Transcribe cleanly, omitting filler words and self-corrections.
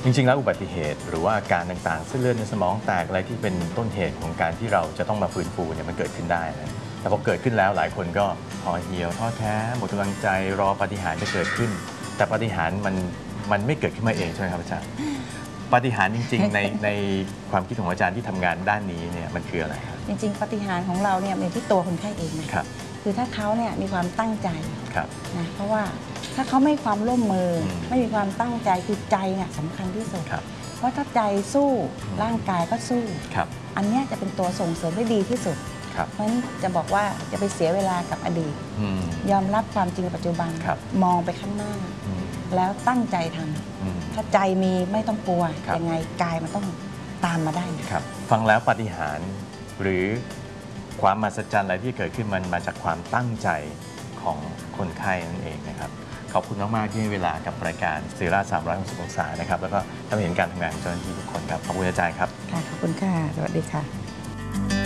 จริงๆแล้วอุบัติเหตุหรือว่าอาการต่างๆเส้นเลือดในสมองแตกอะไรที่เป็นต้นเหตุของการที่เราจะต้องมาฟื้นฟูเนี่ยมันเกิดขึ้นได้นะแต่พอเกิดขึ้นแล้วหลายคนก็ห่อเหี่ยวท้อแท้หมดกำลังใจรอปาฏิหาริย์จะเกิดขึ้นแต่ปาฏิหาริย์มันไม่เกิดขึ้นมาเองใช่ไหมครับอาจารย์ปาฏิหาริย์จริงๆในความคิดของอาจารย์ที่ทำงานด้านนี้เนี่ยมันคืออะไรครับจริงๆปาฏิหาริย์ของเราเนี่ยเป็นที่ตัวคนไข้เองนะครับคือถ้าเขาเนี่ยมีความตั้งใจนะเพราะว่าถ้าเขาไม่ความร่วมมือไม่มีความตั้งใจคือใจเนี่ยสำคัญที่สุดเพราะถ้าใจสู้ร่างกายก็สู้อันนี้จะเป็นตัวส่งเสริมได้ดีที่สุดเพราะฉะนั้นจะบอกว่าจะไปเสียเวลากับอดีตยอมรับความจริงในปัจจุบันมองไปข้างหน้าแล้วตั้งใจทำถ้าใจมีไม่ต้องกลัวยังไงกายมันต้องตามมาได้ครับฟังแล้วปาฏิหาริย์หรือความมหัศจรรย์อะไรที่เกิดขึ้นมันมาจากความตั้งใจของคนไข้นั่นเองนะครับขอบคุณมากๆที่ให้เวลากับรายการซีรา360 องศานะครับแล้วก็ทำให้เห็นการทำงานของเจ้าหน้าที่ทุกคนครับขอบคุณอาจารย์ครับค่ะขอบคุณค่ะสวัสดีค่ะ